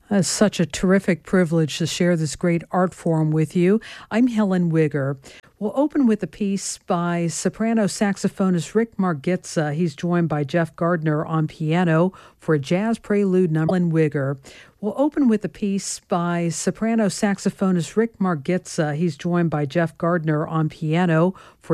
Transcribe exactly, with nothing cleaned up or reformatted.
Uh, such a terrific privilege to share this great art form with you. I'm Helen Wigger. We'll open with a piece by soprano saxophonist Rick Margitza. He's joined by Jeff Gardner on piano for a jazz prelude number. Helen Wigger. We'll open with a piece by soprano saxophonist Rick Margitza. He's joined by Jeff Gardner on piano for